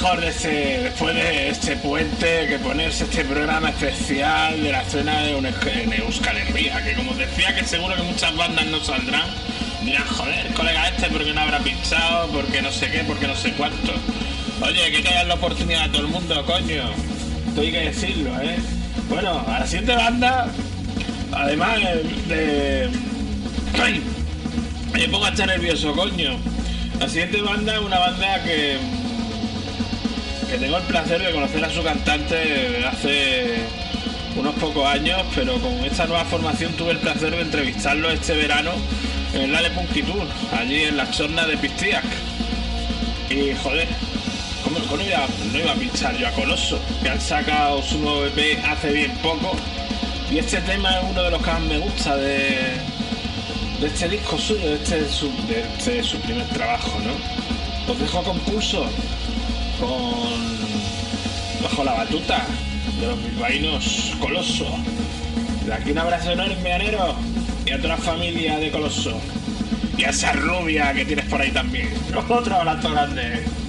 mejor después de este puente que ponerse este programa especial de la escena de en Euskal Herria, que como decía que seguro que muchas bandas no saldrán, dirán, joder, colega este, porque no habrá pinchado, porque no sé qué, porque no sé cuánto. Oye, que haya la oportunidad a todo el mundo, coño. Esto hay que decirlo, ¿eh? Bueno, a la siguiente banda, además de... ¡Ay! Me pongo a estar nervioso, coño. La siguiente banda es una banda que tengo el placer de conocer a su cantante hace unos pocos años, pero con esta nueva formación tuve el placer de entrevistarlo este verano en el Ale Punky Tour, allí en las chornas de Pistiac. Y joder, ¿cómo no iba a pinchar yo a Coloso? Que han sacado su nuevo EP hace bien poco. Y este tema es uno de los que más me gusta de este disco suyo, de este su primer trabajo, ¿no? Os dejo con Pulso, bajo la batuta de los bilbaínos Coloso. De aquí un abrazo enorme a Nero y a toda la familia de Coloso. Y a esa rubia que tienes por ahí también. Otro abrazo grande.